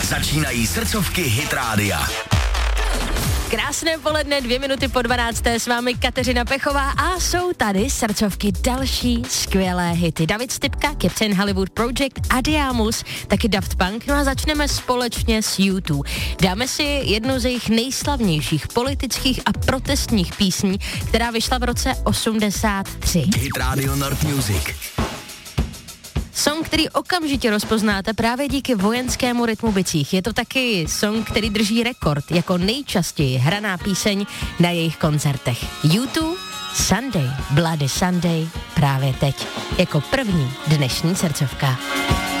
Začínají srdcovky Hit Rádia. Krásné poledne, 2 minuty po 12. S vámi Kateřina Pechová a jsou tady srdcovky další skvělé hity. David Stypka, Captain Hollywood Project, Adiamus, taky Daft Punk. No a začneme společně s U2. Dáme si jednu z jejich nejslavnějších politických a protestních písní, která vyšla v roce 83. Hit Radio North Music. Song, který okamžitě rozpoznáte právě díky vojenskému rytmu bicích. Je to taky song, který drží rekord jako nejčastěji hraná píseň na jejich koncertech. U2, Sunday, Bloody Sunday, právě teď, jako první dnešní srdcovka.